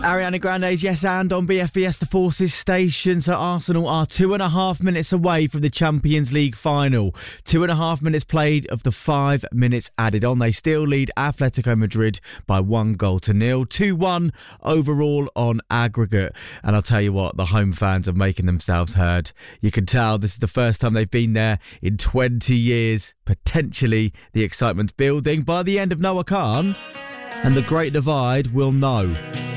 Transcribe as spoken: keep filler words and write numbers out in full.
Ariana Grande's Yes And on B F B S The Forces station. So Arsenal are two and a half minutes away from the Champions League final. Two and a half minutes played of the five minutes added on. They still lead Atletico Madrid by one goal to nil. two one overall on aggregate. And I'll tell you what, the home fans are making themselves heard. You can tell this is the first time they've been there in twenty years. Potentially the excitement's building. By the end of Noah Khan and the Great Divide, we'll know.